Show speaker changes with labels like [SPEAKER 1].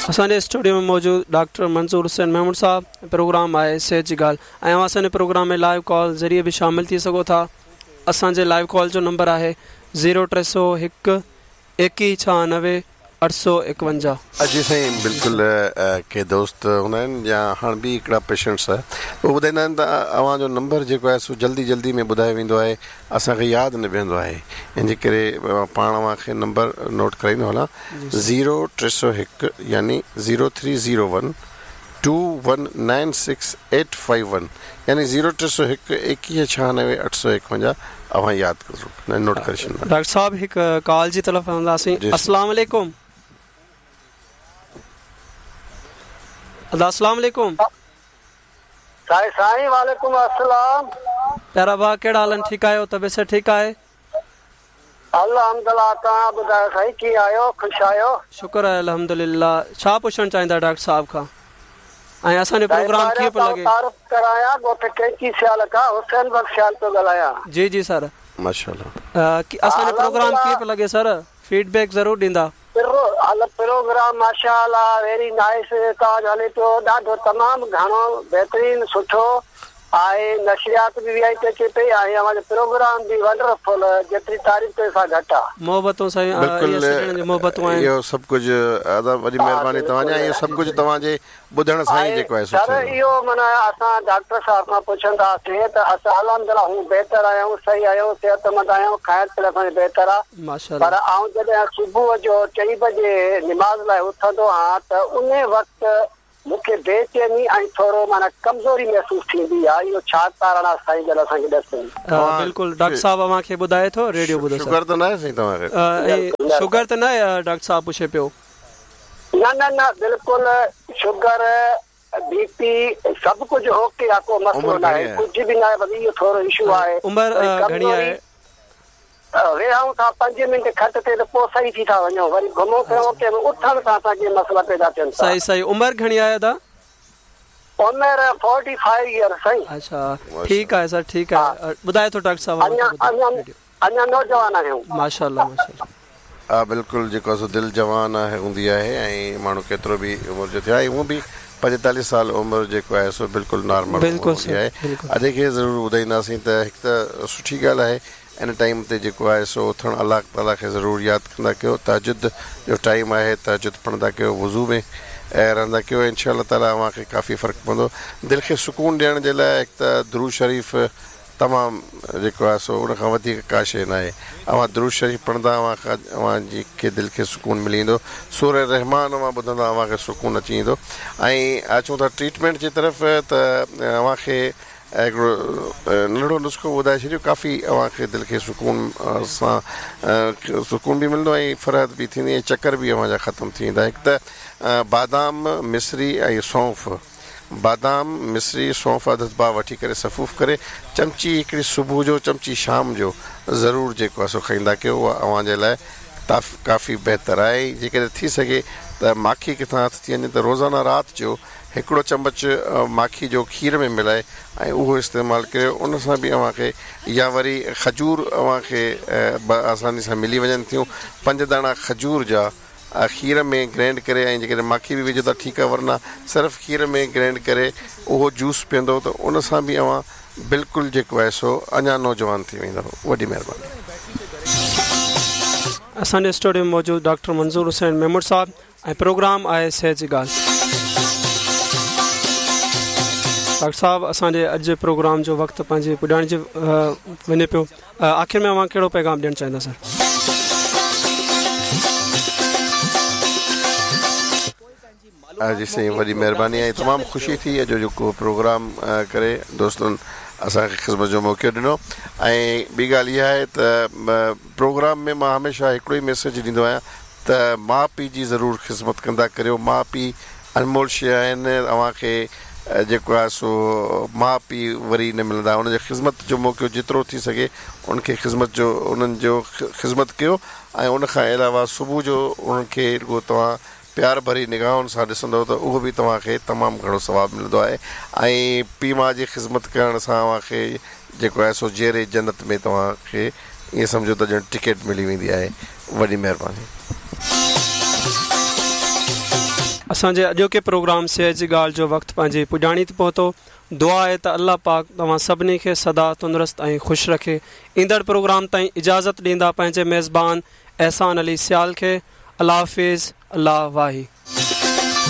[SPEAKER 1] असांजे स्टूडियो में मौजूद डॉक्टर मंसूर हुसैन महमूद साहब. प्रोग्राम आहे सेहत जी ॻाल्हि ऐं असांजे प्रोग्राम में लाइव कॉल ज़रिए बि शामिल थी सघो था. असांजे लाइव कॉल जो नंबर आहे 0301 2196 851.
[SPEAKER 2] अॼु साईं बिल्कुलु के दोस्त हूंदा आहिनि या हाणे बि हिकिड़ा पेशेंट्स उहे ॿुधाईंदा आहिनि त अव्हांजो नंबर जेको आहे सो जल्दी जल्दी में ॿुधायो वेंदो आहे, असांखे यादि न बीहंदो आहे. इन जे करे पाण अव्हांखे नंबर नोट कराईंदो हलां. 0301 यानी 0301 2196851 यानी 0301 2196 851. अव्हां यादि करो, नोट करे छॾींदा.
[SPEAKER 1] डॉक्टर साहब हिकु कॉल जी तरफ़ हलंदासीं. अस्सलाम वालेकुम. अस्सलाम वालेकुम.
[SPEAKER 3] साईं वालेकुम अस्सलाम.
[SPEAKER 1] प्यारा भाउ कहिड़ा हाल आहिनि? ठीकु आहियो? तबियत से ठीकु आहे?
[SPEAKER 3] अल्हम्दुलिल्लाह. तव्हां ॿुधायो साईं कीअं आहियो? ख़ुशि आहियो?
[SPEAKER 1] शुक्र आहे अल्हम्दुलिल्लाह. छा पुछणु चाहींदा डॉक्टर साहब खां ऐं असांजो प्रोग्राम कीअं पियो लॻे?
[SPEAKER 3] तारीफ़ करायां ॻोठ कैंची सियाल खां हुसैन बख्श सियाल पियो ॻाल्हायां.
[SPEAKER 1] जी जी सर.
[SPEAKER 2] माशाअल्लाह.
[SPEAKER 1] असांजो प्रोग्राम कीअं पियो लॻे सर? फीडबैक ज़रूरु ॾींदा.
[SPEAKER 3] प्रोग्राम माशाअल्लाह वेरी नाइस तव्हांजो हले पियो. ॾाढो तमामु घणो बहितरीनु सुठो आहे. नशरियात बि वीआईपी अचे पई ऐं अव्हांजो प्रोग्राम बि वंडरफुल. जेतिरी तारीफ़ कयो सां घटि आहे.
[SPEAKER 1] मोहबतूं साईं.
[SPEAKER 2] इहो सभु कुझु वॾी महिरबानी तव्हांजी. इहो सभु कुझु तव्हांजे ॿुधण सां ई जेको आहे
[SPEAKER 3] सर इहो माना असां डॉक्टर साहिब खां पुछंदासीं त असां अल्हम्दुलिल्लाह हूं बहितर आहियूं, सही आहियूं, सेहतमंद आहियूं, खाइण पीअण असांजो बहितर आहे. पर आउं जॾहिं सुबुह जो 4 बजे निमाज़ लाइ उथंदो आहियां त उन वक़्तु मूंखे बेचैनी ऐं थोरो माना कमज़ोरी महसूस थींदी आहे. इहो छा कारण आहे साईं? जॾहिं असांखे ॾसनि.
[SPEAKER 1] बिल्कुलु डॉक्टर साहब अव्हांखे ॿुधाए थो. रेडियो ॿुधो.
[SPEAKER 2] शुगर त न आहे साईं तव्हांखे?
[SPEAKER 1] शुगर त न आहे डॉक्टर साहब पुछे पियो.
[SPEAKER 3] न बिल्कुलु शुगर बीपी सभु कुझु ओके आहे, को मसलो न आहे, कुझु बि न आहे. बस इहो थोरो इशू आहे.
[SPEAKER 1] उमिरि घणी आहे?
[SPEAKER 3] वेहूं था 5 मिंट खट ते त पोइ सही थी था वञूं. वरी घुमूं फिरूं के उथण सां असांखे मसला पैदा थियनि.
[SPEAKER 1] सही. उमिरि घणी आहे दा?
[SPEAKER 3] उमिरि 45 ईयर साईं.
[SPEAKER 1] अच्छा ठीकु आहे सर. ठीकु आहे. ॿुधाए थो डॉक्टर साहब.
[SPEAKER 3] अञा नौजवान आहियूं.
[SPEAKER 1] माशाअल्लाह.
[SPEAKER 2] हा बिल्कुलु. जेको आहे दिलि जवान आहे हूंदी आहे ऐं माण्हू केतिरो बि उमिरि जो थिए आहे. हूअं बि 45 साल उमिरि जेको आहे सो बिल्कुलु नॉर्मल हूंदी आहे. अॼु खे ज़रूरु ॿुधाईंदासीं त हिकु त सुठी ॻाल्हि आहे इन टाइम ते जेको आहे सो उथणु अलाह ताला खे ज़रूरु यादि कंदा कयो. तहजुद जो टाइम आहे, तहजुद पढ़ंदा कयो, वज़ू में रहंदा कयो. इंशा अल्लाह ताला अव्हांखे काफ़ी फ़र्क़ु पवंदो. दिलि खे सुकून ॾियण जे लाइ हिकु त दुरूद शरीफ़ तमामु जेको आहे सो उन खां वधीक का शइ न आहे. अव्हां दुरूद शरीफ़ पढ़ंदा अव्हांजी खे दिलि खे सुकून मिली वेंदो. सूरह रहमान अव्हां ॿुधंदा अव्हांखे सुकून अची वेंदो. ऐं अचूं था ट्रीटमेंट जी तरफ़ त अव्हांखे हिकिड़ो नंढड़ो नुस्ख़ो ॿुधाए छॾियो. काफ़ी अव्हांखे दिलि खे सुकून सां सुकून बि मिलंदो ऐं फ़रहत बि थींदी ऐं चकर बि अव्हांजा ख़तमु थी वेंदा. हिकु त बादाम मिस्री ऐं सौंफ़. बादाम मिस्री सौंफ़ अधु दॿा वठी करे सफ़ूफ़ करे चमची हिकिड़ी सुबुह जो चमची शाम जो ज़रूरु जेको आहे सो खाईंदा कयो. उहा अव्हांजे लाइ काफ़ी बहितरु आहे. जेकॾहिं थी सघे त माखी किथां हथु थी वञे त रोज़ाना राति जो हिकिड़ो चमच माखी जो खीर में मिलाए ऐं उहो इस्तेमालु करियो. उन सां बि अव्हांखे या वरी खजूर अव्हांखे आसानी सां मिली वञनि थियूं. 5 दाणा खजूर जा खीर में ग्राइंड करे ऐं जेकॾहिं माखी बि विझो त ठीकु आहे, वरना सिर्फ़ु खीर में ग्राइंड करे उहो जूस पीअंदो त उन सां बि अव्हां बिल्कुलु जेको आहे सो अञा नौजवान थी वेंदो. वॾी महिरबानी.
[SPEAKER 1] असांजे स्टूडियो में मौजूदु डॉक्टर मंसूर हुसैन महमूद साहब ऐं प्रोग्राम आहे सेहत जी ॻाल्हि. डॉक्टर साहब असांजे अॼु जे प्रोग्राम जो वक़्तु पंहिंजे पुॼाइण जे वञे पियो. आख़िर में अव्हां कहिड़ो पैगाम ॾियणु चाहींदा सर?
[SPEAKER 2] जी साईं वॾी महिरबानी आहे. तमामु ख़ुशी थी अॼु जेको प्रोग्राम करे दोस्तनि असांखे ख़िदमत जो मौक़ो ॾिनो. ऐं ॿी ॻाल्हि इहा आहे त प्रोग्राम में मां हमेशह हिकिड़ो ई मैसेज ॾींदो आहियां त माउ पीउ जी ज़रूरु ख़िदमत कंदा करियो. माउ पीउ अनमोल शइ आहिनि. अव्हांखे जेको आहे सो माउ पीउ वरी न मिलंदा. उनजे ख़िदमत जो मौक़ो जेतिरो थी सघे उनखे उन्हनि जो ख़िदमत कयो. ऐं उनखां अलावा सुबुह जो उनखे रुॻो तव्हां प्यार भरी निगाहुनि सां ॾिसंदव त उहो बि तव्हांखे तमामु घणो सवाबु मिलंदो आहे. ऐं पीउ माउ जी ख़िदमत करण सां अव्हांखे जेको आहे सो जेरे जन्नत में तव्हांखे ईअं सम्झो त ॼण टिकट मिली वेंदी आहे. वॾी महिरबानी.
[SPEAKER 1] असांजे अॼोके प्रोग्राम सिहत जी ॻाल्हि जो वक़्तु पंहिंजे पुॼाणी ते पहुतो। दुआ आहे त अल्लाह पाक तव्हां सभिनी खे सदा तंदुरुस्त ऐं ख़ुशि रखे। ईंदड़ प्रोग्राम ताईं इजाज़त ॾींदा पंहिंजे मेज़बान एहसान अली सियाल खे। अल्लाह हाफ़िज़, अल्लाह वाही।